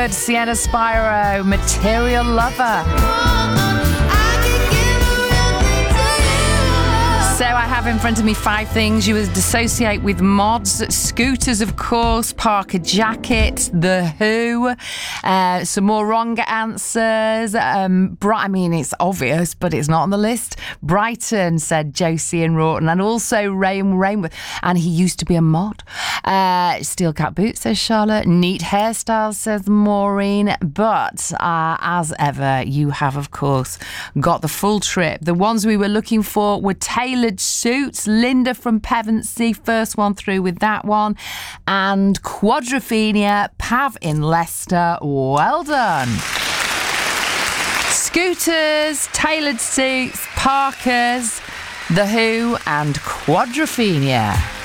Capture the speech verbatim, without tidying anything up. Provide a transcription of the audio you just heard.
good. Sienna Spyro, Material Lover. So I have in front of me five things you would associate with mods. Scooters, of course. Parker jacket. The Who. Uh, some more wrong answers. Um, Bri- I mean, it's obvious, but it's not on the list. Brighton, said Josie and Rawton. And also Rain Rainbow. And he used to be a mod. Uh, Steel Cat Boots, says Charlotte. Neat hairstyle, says Maureen. But uh, as ever, you have, of course, got the full trip. The ones we were looking for were tailored suits. Linda from Pevensey, first one through with that one. And Quadrophenia, Pav in Leicester. Well done. Scooters, tailored suits, Parkers, The Who and Quadrophenia.